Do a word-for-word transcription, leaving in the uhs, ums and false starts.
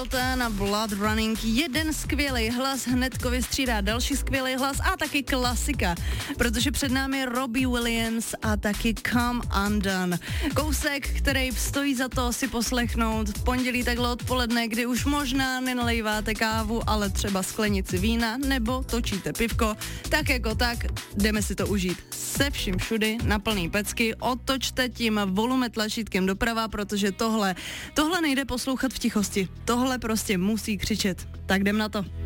Na Blood Running, jeden skvělý hlas hnedko vystřídá další skvělý hlas a taky klasika, protože před námi Robbie Williams a taky Come Undone. Kousek, který stojí za to si poslechnout v pondělí takhle odpoledne, kdy už možná nenalejváte kávu, ale třeba sklenici vína nebo točíte pivko, tak jako tak jdeme si to užít. Se vším všudy na plný pecky, otočte tím volume tlačítkem doprava, protože tohle, tohle nejde poslouchat v tichosti. Tohle prostě musí křičet. Tak jdem na to.